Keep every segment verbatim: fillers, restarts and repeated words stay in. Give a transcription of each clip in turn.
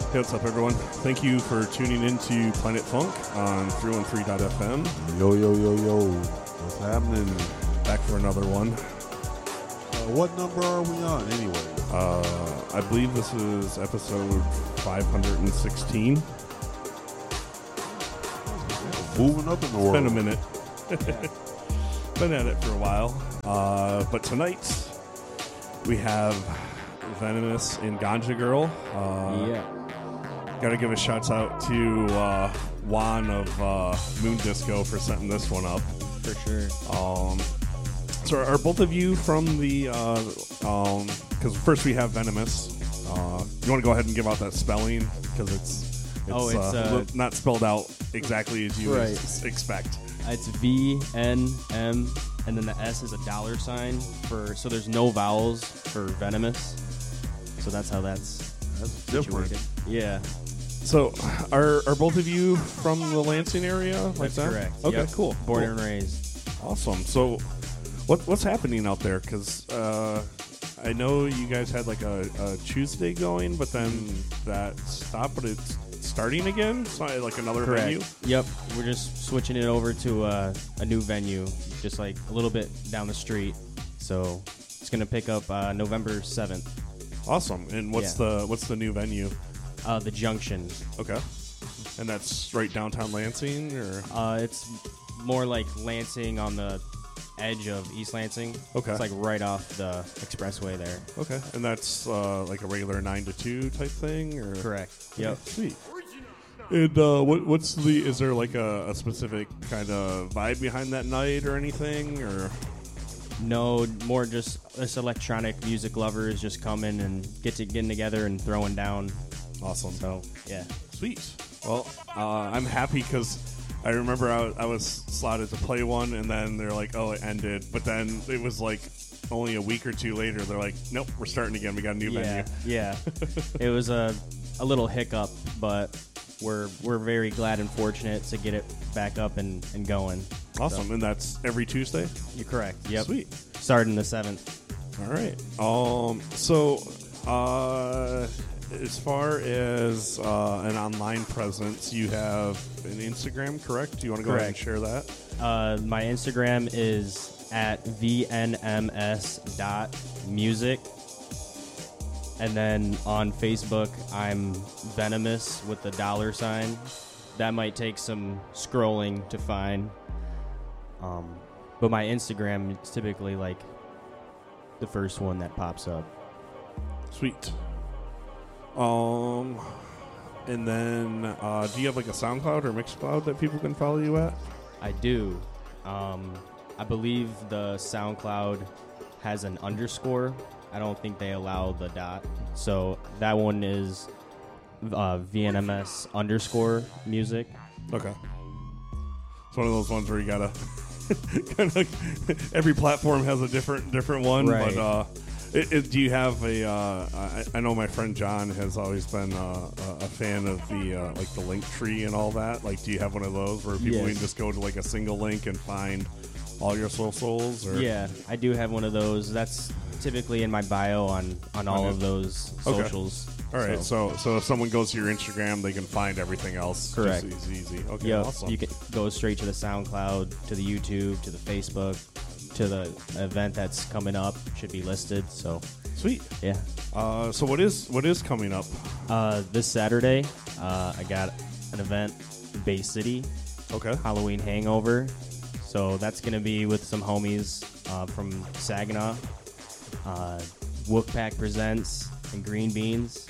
Hey, what's up, everyone? Thank you for tuning in to Planet Funk on three one three dot f m. Yo, yo, yo, yo. What's happening? Back for another one. Uh, what number are we on, anyway? Uh, I believe this is episode five hundred sixteen. Moving up in the world. It's been a minute. Been at it for a while. Uh, but tonight, we have Venomous and Ganja Girl. Uh, yeah. Got to give a shout out to uh, Juan of uh, Moon Disco for setting this one up. For sure. Um, so are both of you from the, uh, um, because first we have Venomous. Uh, you want to go ahead and give out that spelling? Because it's, it's, Oh, it's, uh, uh, li- not spelled out exactly as you would Right. s- expect. It's V N M, and then the S is a dollar sign for. So there's no vowels for venomous. So that's how that's That's different. situated. Yeah, So are are both of you from the Lansing area? Like that's that? correct. Okay, Yep. cool. Born cool. and raised. Awesome. So, what what's happening out there? Because uh, I know you guys had like a, a Tuesday going, but then that stopped. But it's starting again. So like another Correct. venue. Yep. We're just switching it over to uh, a new venue, just like a little bit down the street. So it's gonna pick up uh, November seventh. Awesome. And what's Yeah. the what's the new venue? Uh, the Junction. Okay. And that's right downtown Lansing, or Uh, it's more like Lansing on the edge of East Lansing. Okay. It's like right off the expressway there. okay. And that's uh, like a regular nine to two type thing, or Correct. Okay, Yep. Sweet. And uh, what what's the? Is there like a, a specific kind of vibe behind that night or anything, or? No, more just us electronic music lovers just coming and get to getting together and throwing down. Awesome. So yeah, Sweet. Well, uh, I'm happy because I remember I, I was slotted to play one, and then they're like, "Oh, it ended." But then it was like only a week or two later, they're like, "Nope, we're starting again. We got a new yeah, venue." yeah. It was a a little hiccup, but we're we're very glad and fortunate to get it back up and, and going. Awesome. So, And that's every Tuesday. you're correct. Yep. Sweet. Starting the seventh. All right. Um. So, uh, as far as uh, an online presence, you have an Instagram, correct? Do you want to go ahead and Correct. share that? Uh, my Instagram is at V N M S dot music. And then on Facebook, I'm Venomous with the dollar sign. That might take some scrolling to find. Um, but my Instagram is typically like the first one that pops up. Sweet. Um, and then uh, do you have like a SoundCloud or Mixcloud that people can follow you at? I do. Um, I believe the SoundCloud has an underscore. I don't think they allow the dot. So that one is uh, V N M S underscore music. Okay. It's one of those ones where you gotta kind of every platform has a different different one. Right. But uh, it, it, do you have a? Uh, I, I know my friend John has always been uh, a a fan of the uh, like the link tree and all that. Like, do you have one of those where people Yes. can just go to like a single link and find all your socials? Or? Yeah, I do have one of those. That's typically in my bio on, on all Okay. of those Okay. socials. All right. So, So so if someone goes to your Instagram, they can find everything else. Correct. Just easy, easy. Okay. yeah, Awesome. you can go straight to the SoundCloud, to the YouTube, to the Facebook, to the event that's coming up. Should be listed. So Sweet. yeah. Uh, so what is what is coming up? Uh, this Saturday, uh, I got an event in Bay City, Okay. Halloween Hangover. So that's going to be with some homies uh, from Saginaw. Uh, Wolfpack Presents and Green Beans.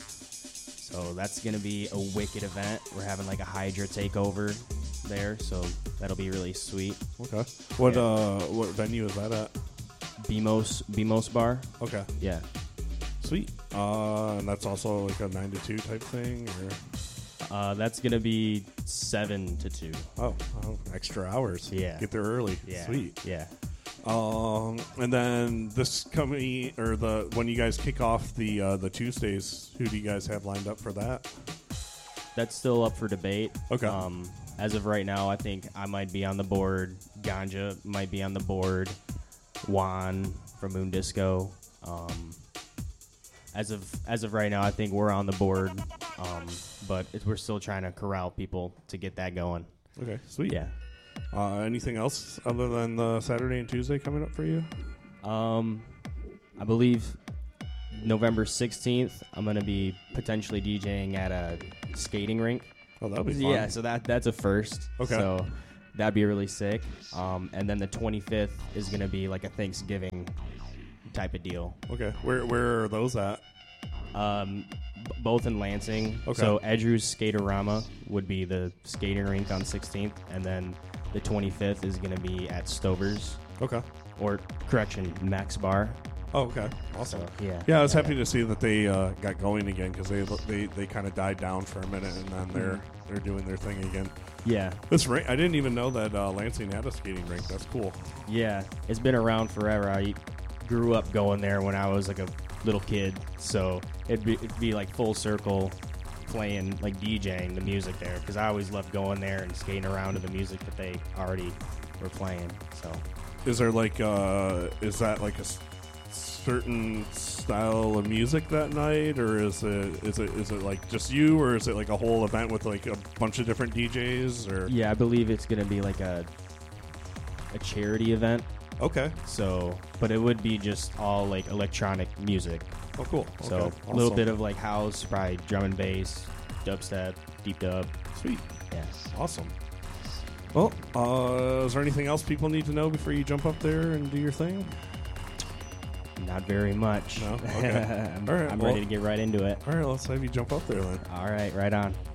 So that's going to be a wicked event. We're having like a Hydra takeover there, so that'll be really sweet. Okay. What Yeah. uh what venue is that at? Bimos, Bimos Bar. Okay. Yeah. Sweet. Uh, and that's also like a nine to two type thing, or Uh, that's going to be seven to two. oh, oh, extra hours. Yeah. Get there early. Yeah. Sweet. Yeah. Um, and then this coming or the when you guys kick off the uh, the Tuesdays, who do you guys have lined up for that? That's still up for debate. Okay. Um, as of right now, I think I might be on the board. Ganja might be on the board. Juan from Moon Disco. Um, as of as of right now, I think we're on the board. Um, but it, we're still trying to corral people to get that going. Okay, sweet. Yeah. Uh, anything else other than the Saturday and Tuesday coming up for you? Um, I believe November sixteenth, I'm going to be potentially DJing at a skating rink. Oh, that'll be fun. Yeah, so that that's a first. Okay. So that'd be really sick. Um, and then the twenty-fifth is going to be like a Thanksgiving type of deal. Okay. Where where are those at? Um, b- both in Lansing. Okay. So Edrew's Skaterama would be the skating rink on sixteenth, and then the twenty-fifth is going to be at Stover's, Okay. or correction, Max Bar. Oh, okay. Awesome. So, yeah. Yeah, I was happy to see that they uh, got going again because they they they kind of died down for a minute and then they're Mm-hmm. they're doing their thing again. Yeah. This rink, I didn't even know that uh, Lansing had a skating rink. That's cool. Yeah. It's been around forever. I grew up going there when I was like a little kid, so it'd be, it'd be like full circle playing, like DJing the music there, because I always loved going there and skating around to the music that they already were playing. So Is there like uh, is that like a s- certain style of music that night, or is it is it is it like just you, or is it like a whole event with like a bunch of different D Js? Or yeah, I believe it's gonna be like a a charity event. okay, So, but it would be just all like electronic music. oh cool. So Okay. a little Awesome. bit of like house, probably drum and bass, dubstep, deep dub. Sweet. Yeah. Awesome. Well, uh, is there anything else people need to know before you jump up there and do your thing? Not very much. No? Okay. I'm, All right, I'm well- ready to get right into it. All right, let's have you jump up there then. All right, right on.